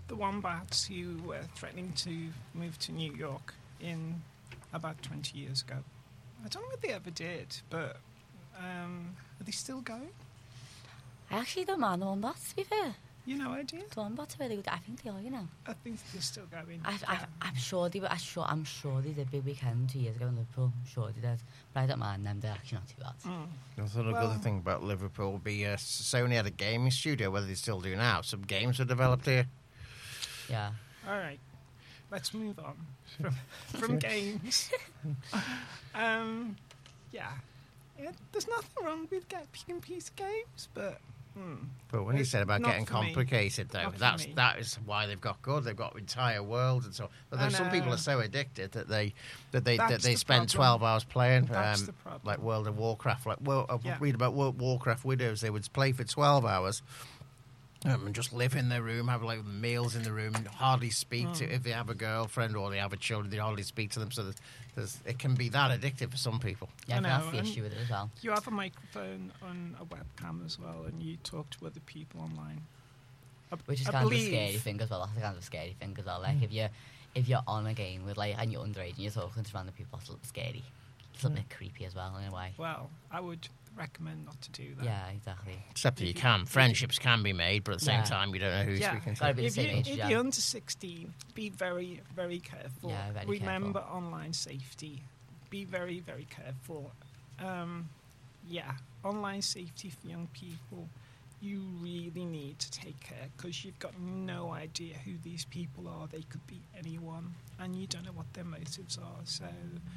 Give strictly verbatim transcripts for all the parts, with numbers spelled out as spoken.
the Wombats who were threatening to move to New York in about twenty years ago. I don't know what they ever did, but um, are they still going? I actually don't mind the Wombats, to be fair. You know, idea? The Wombats are really good. I think they are, you know. I think they're still going. I, yeah. I, I'm sure they were. I'm sure, I'm sure they did big weekend two years ago in Liverpool. I'm sure they did. But I don't mind them. They're actually not too bad. Mm. I thought a Well- good thing about Liverpool would be uh, Sony had a gaming studio, whether they still do now. Some games were developed here. Yeah. All right, let's move on from, from games. um, yeah. yeah, there's nothing wrong with get picking piece games, but hmm, But when you It's said about not getting for me. complicated, though, Not for that's me. that is why they've got good. They've got entire worlds and so. But I there's some people know. are so addicted that they that they that That's they the spend problem. twelve hours playing, That's um, the problem. like World of Warcraft. Like, well, I Yeah. read about World Warcraft widows. They would play for twelve hours. Um, and just live in their room, have like meals in the room, and hardly speak to Mm. if they have a girlfriend or they have a children, they hardly speak to them. So there's, there's, it can be that addictive for some people. Yeah, I I think that's know, the and- issue with it as well. you have a microphone on a webcam as well, and you talk to other people online. I, Which is I kind of a believe, scary thing as well. That's kind of a scary thing as well. Like if you if you're on a game with like and you're underage and you're talking to random people, that's a little scary. It's a little bit creepy as well in a way. Well, I would recommend not to do that. Yeah, exactly. Except that If you you- can. Friendships can be made, but at the same Yeah. time, you don't know who you're Yeah. speaking to. Gotta be the If, same you, age, if yeah. you're under sixteen, be very, very careful. Yeah, very Remember careful. online safety. Be very, very careful. Um, yeah, online safety for young people. You really need to take care because you've got no idea who these people are. They could be anyone, and you don't know what their motives are. So,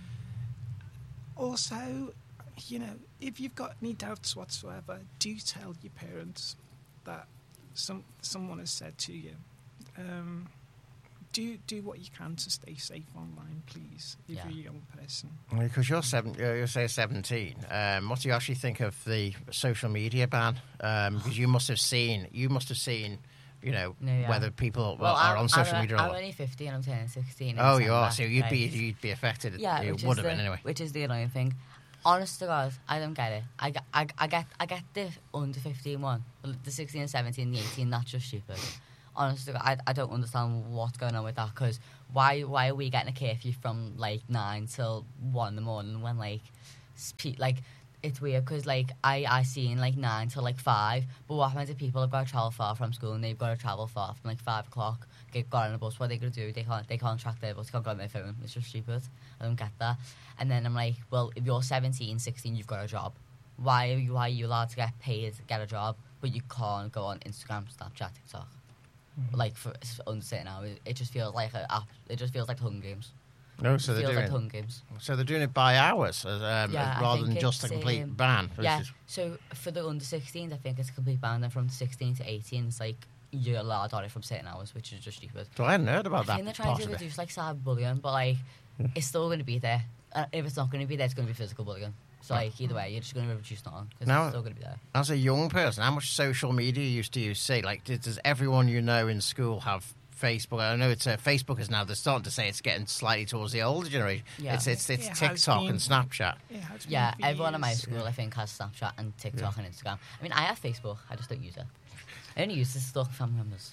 also, you know, if you've got any doubts whatsoever, do tell your parents that some someone has said to you. Um, do do what you can to stay safe online, please, if Yeah. you're a young person. Because you're seven, uh, you say seventeen. Um, what do you actually think of the social media ban? Because you must have seen, you must have seen, you know, No, yeah. whether people Well, are I'm, on social I'm, media. or I'm not. only fifty and I'm turning sixteen. in Oh, you are. December, So you'd be right? you'd be affected. Yeah, you which would is have the, been anyway. Which is the annoying thing. Honest to God, I don't get it. I, get- I, I get I get the under fifteen one, but the sixteen and seventeen, the eighteen, that's just stupid. Honest to God, I, I don't understand what's going on with that, because why why are we getting a curfew from like nine till one in the morning when like spe- like it's weird, because like I I seen like nine till like five, but what happens if people have got to travel far from school and they've got to travel far from like five o'clock, get got on a bus? What are they gonna do? They can't they can't track their bus, they can't go on their phone. It's just stupid. I don't get that. And then I'm like, well, if you're seventeen, sixteen, you've got a job. Why are you why are you allowed to get paid to get a job, but you can't go on Instagram, Snapchat, TikTok? Mm-hmm. Like for under certain hours, it just feels like a app. It just feels like Hunger Games. No, so it they're feels doing like Hunger Games. so they're doing it by hours, as, um, Yeah, I rather think than just a it's, complete um, ban. which Yeah. is- So for the under sixteens, I think it's a complete ban. And from sixteen to eighteen, it's like you're allowed on it from certain hours, which is just stupid. So I hadn't heard about I that think they're trying part to of it. reduce like cyberbullying, but like it's still going to be there. Uh, if it's not going to be there, it's going to be physical bullying. So like either way, you're just going to reduce it on because Now- it's still going to be there. As a young person, how much social media used to you see? Like, does, does everyone you know in school have Facebook? I know it's uh, Facebook is now. They're starting to say it's getting slightly towards the older generation. Yeah. It's it's, it's It has TikTok been. and Snapchat. It has been Yeah, for everyone in my years. school I think has Snapchat and TikTok and Instagram. I mean, I have Facebook, I just don't use it. I only use this to stalk family members.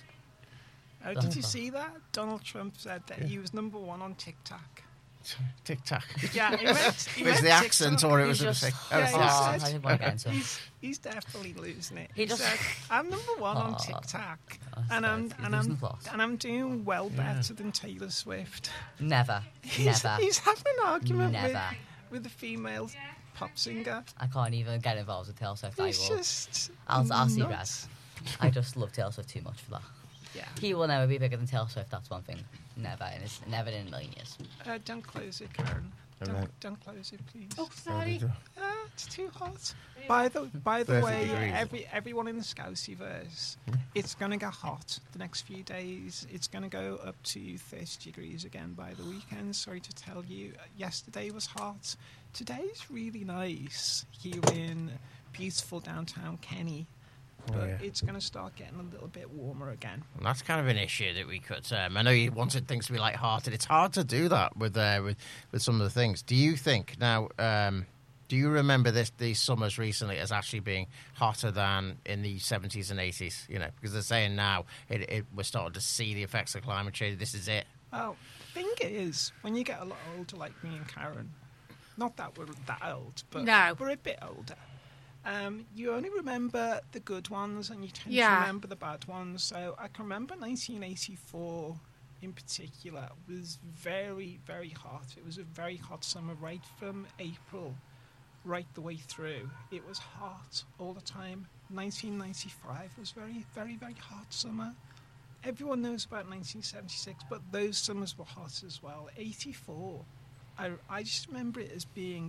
Oh, Donald did you Trump. see that? Donald Trump said that he was number one on TikTok. TikTok. Yeah, he meant, he was meant the accent TikTok. or it He's was a just- mistake? Yeah, Oh, he Oh, it's- said- I didn't want to get into it. He's, he's definitely losing it. He He, just- said, "I'm number one on Oh, TikTok, that's and I'm right. He's and losing I'm the plot. and I'm doing well better than Taylor Swift." Never. He's, Never. he's having an argument with Never. with a female pop singer. I can't even get involved with Taylor Swift. I He's will. just I'll, I'll see red. nuts. I just love Taylor Swift too much for that. Yeah. He will never be bigger than Taylor Swift, that's one thing. Never. And it's never in a million years. Uh, don't close it, Karen. Alright. Don't, don't close it, please. Oh, sorry. Ah, it's too hot. By the by the thirty way, degrees. every everyone in the Scouseyverse, it's going to get hot the next few days. It's going to go up to thirty degrees again by the weekend. Sorry to tell you, yesterday was hot. Today's really nice here in beautiful downtown Kenny. But Oh, yeah. it's going to start getting a little bit warmer again. And that's kind of an issue that we could. Um, I know you wanted things to be light-hearted. It's hard to do that with uh, with with some of the things. Do you think now? Um, Do you remember this these summers recently as actually being hotter than in the seventies and eighties? You know, because they're saying now it, it, we're starting to see the effects of climate change. This is it. Well, the thing is, when you get a lot older, like me and Karen, not that we're that old, but No. we're a bit older. Um, you only remember the good ones, and you tend Yeah. to remember the bad ones. So I can remember nineteen eighty-four in particular was very, very hot. It was a very hot summer, right from April right the way through. It was hot all the time. nineteen ninety-five was very, very, very hot summer. Everyone knows about nineteen seventy-six, but those summers were hot as well. eighty-four, I, I just remember it as being,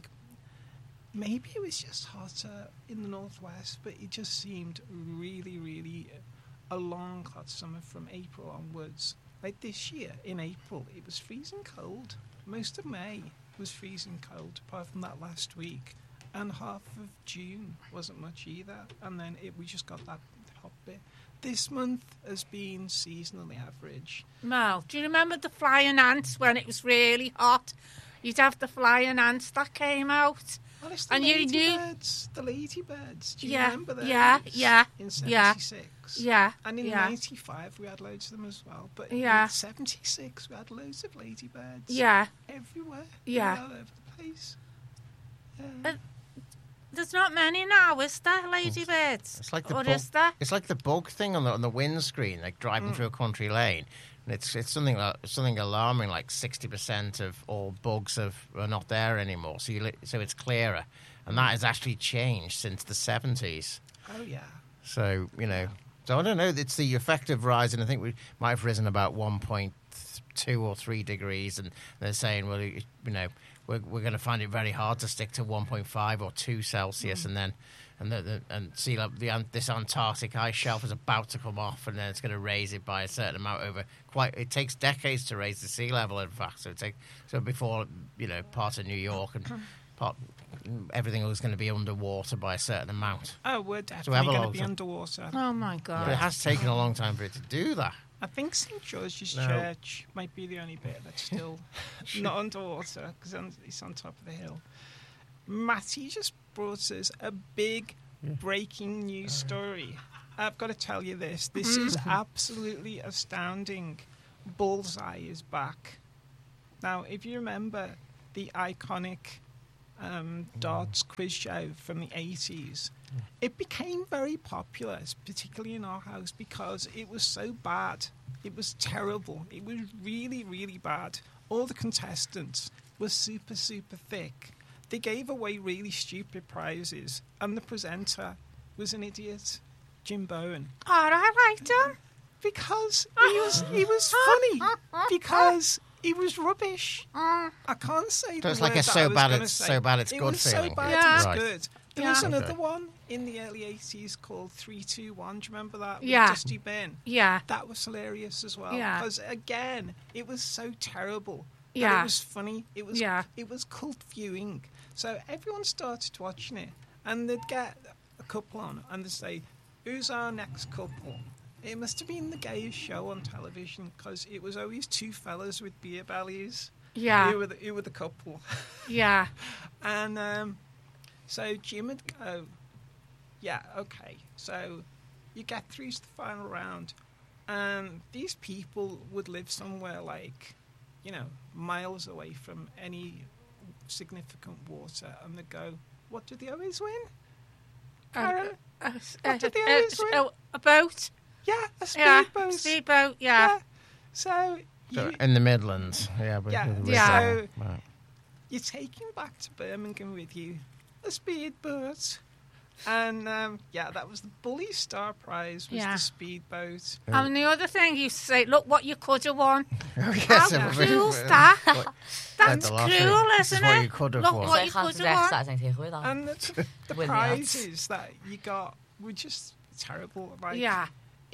maybe it was just hotter in the northwest, but it just seemed really, really a long hot summer from April onwards. Like this year, in April, it was freezing cold. Most of May was freezing cold, apart from that last week. And half of June wasn't much either. And then it, we just got that hot bit. This month has been seasonally average. Mel, do you remember the flying ants when it was really hot? You'd have the flying ants that came out. Well, it's the And you knew- ladybirds. The ladybirds. Do you Yeah, remember those? yeah, yeah, In yeah. seventy-six. Yeah, And in yeah. ninety-five, we had loads of them as well. But Yeah. in seventy-six, we had loads of ladybirds. Yeah. Everywhere. Yeah. All over the place. Yeah. Uh, There's not many now, is there, ladybirds? It's like the or bug, is there? It's like the bug thing on the on the windscreen, like driving through a country lane. And it's it's something like, something alarming. Like sixty percent of all bugs have, are not there anymore. So you li- so it's clearer, and that has actually changed since the seventies. Oh, yeah. So you know, so I don't know. It's the effective rise, and I think we might have risen about one point two or three degrees, and they're saying, well, you you know, we're we're going to find it very hard to stick to one point five or two Celsius, and then and the, the and sea level, the an- this Antarctic ice shelf is about to come off, and then it's going to raise it by a certain amount over quite. It takes decades to raise the sea level, in fact. So it take so before you know part of New York and part everything was going to be underwater by a certain amount. Oh, we're have definitely a going to lot be of- underwater. Oh, my But it God. has taken a long time for it to do that. I think Saint George's No. Church might be the only bit that's still not underwater because it's on top of the hill. Matty just brought us a big breaking news story. I've got to tell you this. This is absolutely astounding. Bullseye is back. Now, if you remember the iconic um, darts quiz show from the eighties, it became very popular, particularly in our house, because it was so bad. It was terrible. It was really, really bad. All the contestants were super, super thick. They gave away really stupid prizes, and the presenter was an idiot, Jim Bowen, Oh, I liked him. because he was he was funny because he was rubbish. Mm. I can't say. So the it's like word a that so I was bad gonna it's- say. so bad it's it good was so feeling. bad Yeah. it was Right. good. There Yeah. was another Okay. one in the early eighties called three two one. Do you remember that? With Yeah. Dusty Ben. Yeah. That was hilarious as well. Yeah. Because again, it was so terrible. that Yeah. It was funny. It was. Yeah. It was cult viewing. So everyone started watching it, and they'd get a couple on, and they'd say, "Who's our next couple?" It must have been the gayest show on television because it was always two fellas with beer bellies. Yeah. Who were the, who were the couple? Yeah. And um, so Jim would go, yeah, okay. So you get through to the final round, and these people would live somewhere like, you know, miles away from any significant water, and they'd go, what do they always win? Karen? Uh, What did they uh, always win? uh, a boat. Yeah, a Yeah. speedboat. Speedboat. Yeah. Yeah. So, So you, in the Midlands, yeah, but Yeah, with- yeah. So Right. you're taking back to Birmingham with you a speedboat. And um, yeah, that was the Bully Star Prize was Yeah. the speedboat. And the other thing you say, look what you could have won. Oh, yes, How it- cruel's that? Like That's the lottery. cruel, This is isn't what it? you could have Look won. what So you can't could direct have won. that and take with that. And the, the Win the odds. prizes that you got were just terrible. Like Yeah.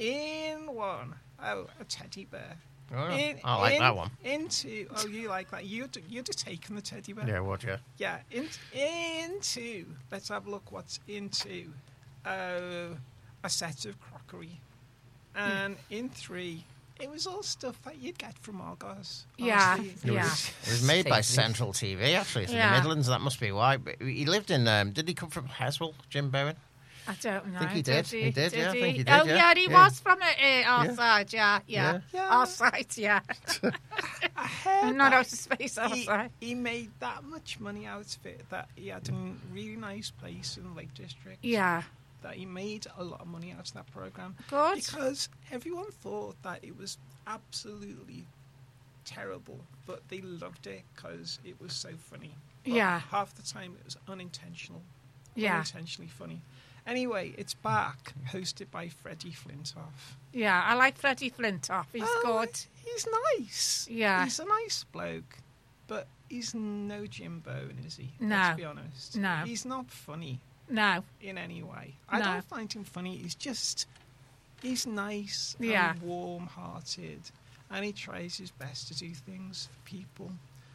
in one, oh, a teddy bear. Oh, In, I like in- that one. Into oh, you like that? You'd you'd have taken the teddy bear. Yeah, what, yeah. Yeah, in, into, let's have a look what's into uh, a set of crockery. And in three, It was all stuff that you'd get from Argos. Yeah, honestly. It yeah. was, it was made by Safety. Central T V, actually. It's Yeah. in the Midlands, that must be why. But he lived in, um, did he come from Heswell, Jim Bowen? I don't know. think he did. He did, yeah, I think he Oh, did, yeah. yeah, he Yeah. was from uh, uh, our Yeah. side, yeah, yeah. Yeah. Our side, yeah. I heard Not that out of space, our he, side. he made that much money out of it that he had a really nice place in Lake District. Yeah, That he made a lot of money out of that program. good. Because everyone thought that it was absolutely terrible, but they loved it because it was so funny. But Yeah. half the time it was unintentional. Yeah, Unintentionally funny. Anyway, it's back, hosted by Freddie Flintoff. yeah. I like Freddie Flintoff. He's Oh, good. He's nice. Yeah. He's a nice bloke, but he's no Jim Bowen, is he? No. Let's be honest. No. He's not funny No, in any way. I No. don't find him funny. He's just, he's nice Yeah. and warm-hearted, and he tries his best to do things for people.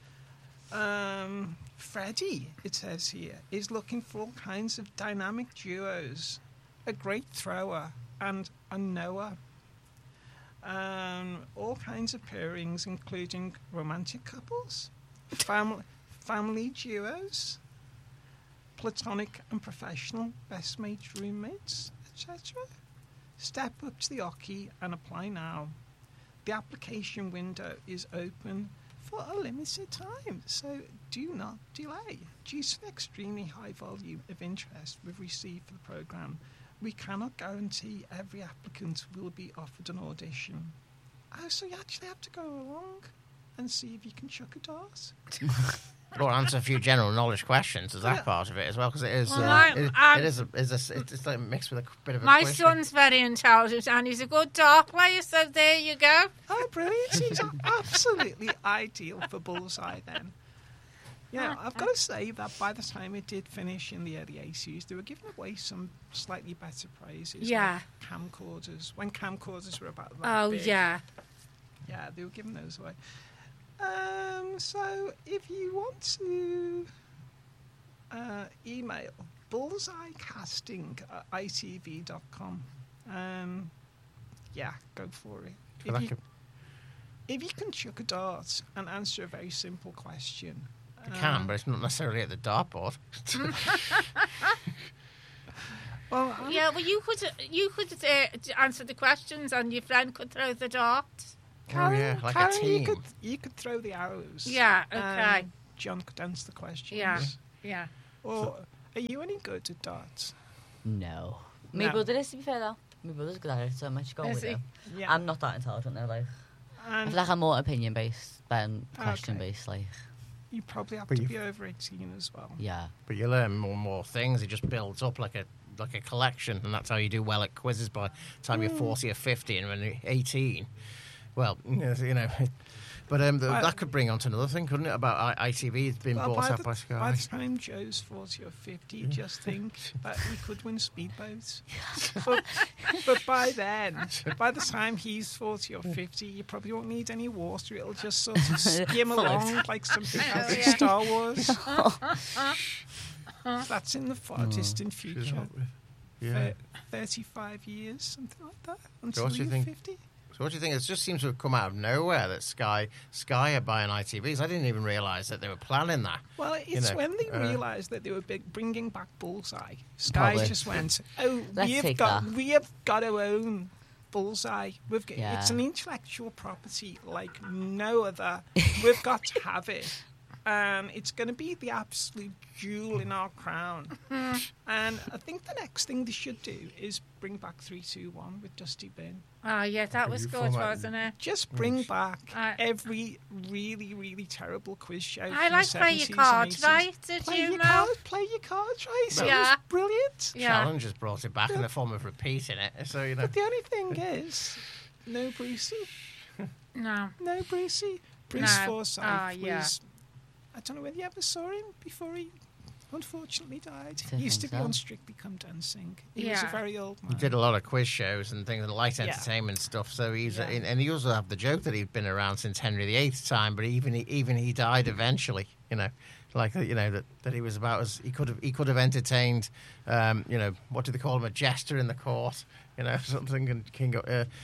Um, Freddie, it says here, is looking for all kinds of dynamic duos, a great thrower and a knower. Um, all kinds of pairings, including romantic couples, family, family duos, platonic and professional best mates, roommates, et cetera. Step up to the Oki and apply now. The application window is open for a limited time, so do not delay. Due to the extremely high volume of interest we've received for the programme, we cannot guarantee every applicant will be offered an audition. Oh, so you actually have to go along and see if you can chuck a dart? Or answer a few general knowledge questions. Is that part of it as well? Because it is. Well, uh, I- it, I'm- it is. A, is a, it's like mixed with a bit of a. my quiz. son's very intelligent and he's a good dart player, so there you go. Oh, brilliant. He's absolutely ideal for Bullseye then. Yeah, I've got to say that by the time it did finish in the early eighties, they were giving away some slightly better prizes. Yeah. Like camcorders. When camcorders were about that Oh, big. yeah. Yeah, they were giving those away. Um, so if you want to uh, email bullseyecasting at I T V dot com, um, yeah, go for it. Well, If that you, could- if you can chuck a dart and answer a very simple question. You can, um, but it's not necessarily at the dartboard. Well, I'm- Yeah, well, you could you could uh, answer the questions and your friend could throw the dart. Oh, yeah, like a Karen, team. You could, you could throw the arrows. Yeah, and okay. John could answer the questions. Yeah. Yeah. Or are you any good at darts? No. My No. brother is, to be fair, though. My brother's good at it, so much go Is with he? him. Yeah. I'm not that intelligent, though, like. I and feel like I'm more opinion-based than Okay. question-based, like. you probably have But to you- be over eighteen as well. Yeah. But you learn more and more things. It just builds up like a like a collection, and that's how you do well at quizzes by the time you're forty or fifty, and when you're eighteen, well, you know. But um, the, I- that could bring on to another thing, couldn't it? About I- ITV, it's been Well, bought by, out the, by by Sky. the time Joe's forty or fifty, just think that he could win speedboats. but, but by then, by the time he's forty or fifty, you probably won't need any water. It'll just sort of skim along like something out of yeah. Star Wars. That's in the far distant future. Yeah. Thir- thirty-five years, something like that, until what do you you're think? fifty. So what do you think? It just seems to have come out of nowhere that Sky Sky are buying I T Vs. I didn't even realise that they were planning that. Well, it's know, when they uh, realised that they were big, bringing back Bullseye. Sky Probably. just went, "Oh, Let's we have take got, that." we have got our own Bullseye. We've got, Yeah. It's an intellectual property like no other. We've got to have it, and it's going to be the absolute jewel in our crown." And I think the next thing they should do is bring back three two one with Dusty Bin. Oh, yeah, that was you good, format- wasn't it? Just bring back I- every really, really terrible quiz show. I from the like play your seventies and cards, eighties. right? Did Play you your know? cards, play your cards, right? So Yeah. it was brilliant. Yeah. Challenge has brought it back in the form of repeating it. So you know. But the only thing is, no Brucey, No. no Brucey. Bruce No. Forsyth Ah, yeah. was. I don't know whether you ever saw him before he unfortunately died. Don't He used to think be so. on Strictly Come Dancing. He was a Yeah. very old He man. did a lot of quiz shows and things and light Yeah. entertainment stuff. So he's Yeah. and, and he also had the joke that he'd been around since Henry the Eighth's time, but even he, even he died eventually. You know, like you know that, that he was about as he could have he could have entertained. Um, you know, what do they call him? A jester in the court. You know, something and King. Uh,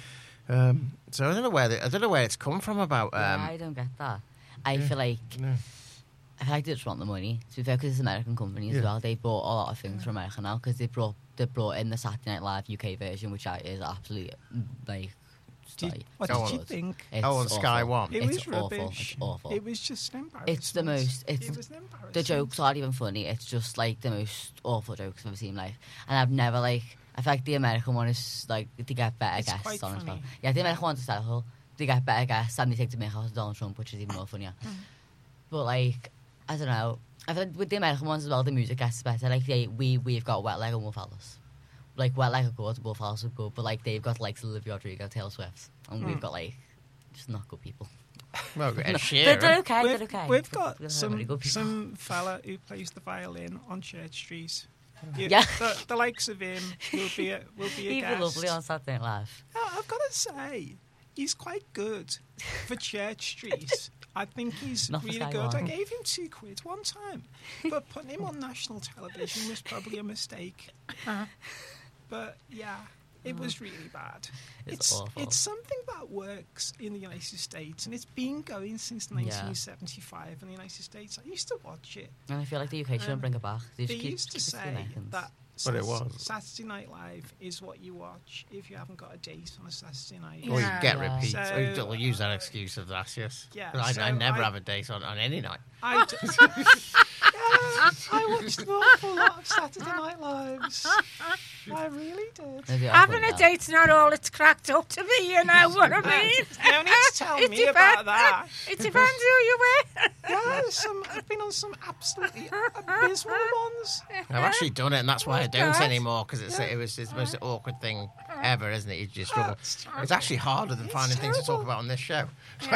Um, so I don't know where the, I don't know where it's come from about. Um, yeah, I don't get that. I feel like no. I feel like they just want the money. To be fair, because it's an American company as Yeah. well. They bought a lot of things from America now because they brought they brought in the Saturday Night Live U K version, which I, is absolutely like. just Did, like what Go did on. you think? It's Oh, on Sky awful. One. It It's was awful. rubbish. It's awful. It was just an embarrassment. It's the most. It's It was an embarrassment. the jokes aren't even funny. It's just like the most awful jokes I've ever seen in life. And I've never like. I feel like the American one is like they get better It's guests quite on as well. funny. Yeah, the American one's hysterical. They get better guests and they take the make out of Donald Trump, which is even more funnier. But like, I don't know. I feel like with the American ones as well, the music gets better. Like they, we we've got Wet Leg and Wolf Alice. Like Wet Leg are good, Wolf Alice are good, but like they've got like Olivia Rodrigo, Taylor Swift, and we've got like just not good people. Well, Ed No, Sheeran. they're, they're okay. We've, they're okay. we've They're- got they're some really good people. some fella who plays the violin on Church Street. You- Yeah. the, the likes of him will be a, will be a He'd be guest. lovely on Saturday Night Live. No, I've got to say, he's quite good for Church Street. I think he's Not for really Sky good. I One. gave him two quid one time, but putting him on national television was probably a mistake. But yeah, it was really bad. It's awful. it's something that works in the United States, and it's been going since nineteen seventy-five in the United States. I used to watch it. And I feel like the U K shouldn't Um, bring it back. They, They just keep, used to keep it the say Americans. that But it Sat- was. Saturday Night Live is what you watch if you haven't got a date on a Saturday night. Or you Yeah. get Yeah. repeats. So- or you don't use that excuse of that, yes. Yeah, But I, so I never I- have a date on, on any night. I, d- yeah, I watched an awful lot of Saturday Night Lives. I really did. Maybe I'll Having put a it date's not all it's cracked up to be, you know what I mean? You don't need to tell It me depends- about that. It depends who you with. Yeah, some, I've been on some absolutely abysmal ones. I've actually done it, and that's why I Oh, don't God. anymore, because it's, it was it's the most awkward thing ever, isn't it? You just struggle. It's It's actually harder than It's finding things to talk terrible. about on this show.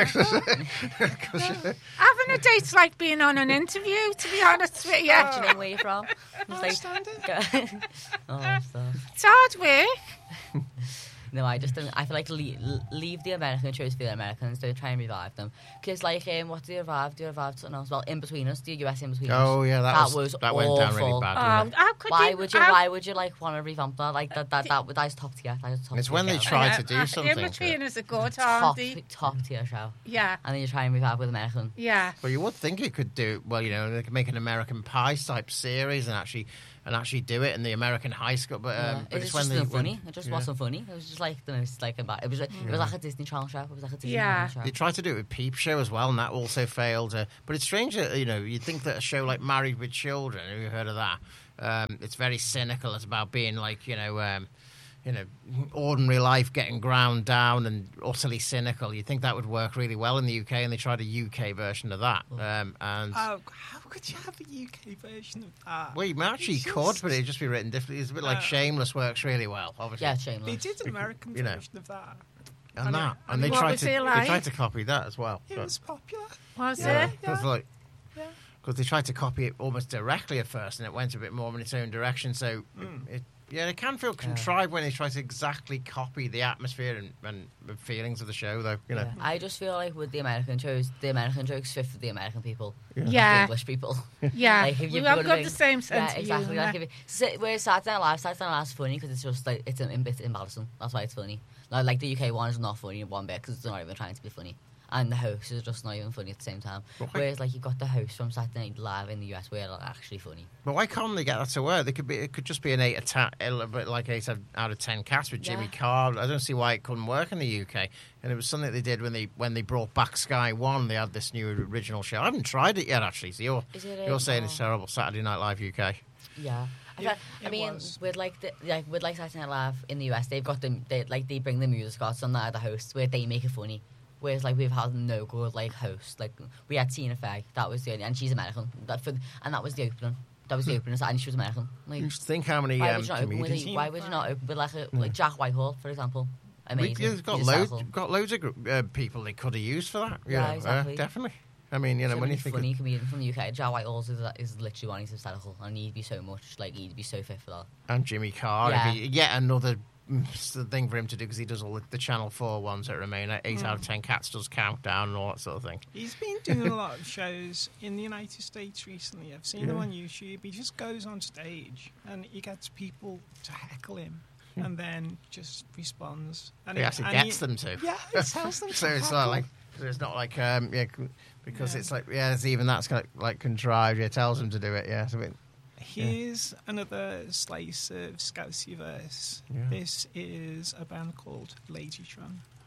Having a date's like being on an interview, to be honest with you. Imagining where you're from. Just I like, understand it. go- oh, stuff. It's hard work. No, I just don't. I feel like leave, leave the American shows for the Americans. Don't try and revive them. Because, like, um, what do you revive? Do you revive something else? Well, In Between Us, the U S In Between Us. Oh yeah, that, That was, was that went down really awful. bad. Oh, didn't it? how could Why you, would you? how- Why would you like want to revamp that? Like that? That? That? That is top tier. That is top It's tier when they show. try Yeah, to do uh, something. In Between is a good, top aren't they? top tier show, Yeah, and then you try and revive with American. yeah. Well, you would think it could do well. You know, they could make an American Pie type series and actually and actually do it in the American high school. But, um, Yeah. but it it's was when just they not when- funny. It just yeah. wasn't funny. It was just like the most like about. It was like, it was like a Disney Channel show. It was like a Disney Yeah. Channel show. They tried to do it with Peep Show as well, and that also failed. Uh, but it's strange that, you know, you'd think that a show like Married with Children, have you heard of that? Um, it's very cynical. It's about being like, you know, um, you know, ordinary life getting ground down and utterly cynical. You'd think that would work really well in the U K, and they tried a U K version of that. Um, and Oh, how could you have a U K version of that? well, you actually It's could, just- but it'd just be written differently. It's a bit like Uh, Shameless works really well, obviously. Yeah, They shameless. did an American You know. version of that. and and that, it- and they what tried was to it they like? tried to copy that as well. It but- was popular. Was Yeah. it? It was like Yeah. because they tried to copy it almost directly at first, and it went a bit more in its own direction. So, Mm. it, yeah, it can feel contrived when they try to exactly copy the atmosphere and, and the feelings of the show, though. You know, Yeah. I just feel like with the American shows, the American jokes fit for the American people, not the Yeah, English people. yeah. Like, if We you've have got got a the big- same sense Yeah, of exactly. humour. Like if it, so, whereas Saturday Night Live, Saturday Night Live's funny because it's just like it's a bit embarrassing. That's why it's funny. Like, like the U K one is not funny in one bit because it's not even trying to be funny, and the host is just not even funny at the same time. Right. Whereas like you've got the host from Saturday Night Live in the U S where they're actually funny. but why can't they get that to work? They could be. It could just be an eight of ta- a little bit like eight out of ten cast with Jimmy Yeah. Carr. I don't see why it couldn't work in the U K. And it was something they did when they when they brought back Sky One. They had this new original show. I haven't tried it yet, actually. So you're Is it? you're um, saying oh, it's terrible. Saturday Night Live U K. Yeah. I, Yeah, feel- I it mean, was. with like the like with like Saturday Night Live in the U S, they've got them. They like they bring the music artists on that are the hosts where they make it funny. Whereas like we've had no good like hosts. Like we had Tina Fey, that was the only, and she's American. That for, and that was the opening. That was the opening, and she was American. Like You just think how many why um, would you not open with comedians. a, why would you not open with like a, like Jack Whitehall, for example? We, Amazing. you've got He's loads, hysterical. got loads of gr- uh, people they could have used for that. you Yeah, know, uh, exactly. definitely. I mean, you know, So when you many think funny of, comedian from the U K, Jack Whitehall is, is literally one. He's hysterical, and he'd be so much like he'd be so fit for that. and Jimmy Carr, Yeah. it'd be yet another mm, s- thing for him to do because he does all the, the Channel Four ones that remain. uh, Eight out of ten cats does countdown and all that sort of thing. He's been doing a lot of shows in the United States recently. I've seen him on YouTube. He just goes on stage and he gets people to heckle him. and then just responds. And He actually and gets you- them to. Yeah, it tells them. So to it's hop not up. like so it's not like um yeah c- because Yeah. it's like yeah it's even that's kind of like contrived. Yeah, it tells them to do it. Yeah, so it, Here's another slice of Scousey verse. Yeah. This is a band called Ladytron.